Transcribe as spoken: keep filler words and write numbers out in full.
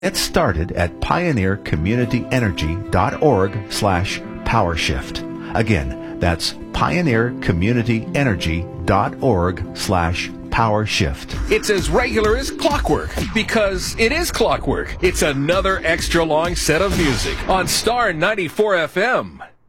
Get started at pioneer community energy dot org slash powershift. Again, that's pioneer community energy dot org slash powershift. It's as regular as clockwork, because it is clockwork. It's another extra long set of music on Star ninety-four F M.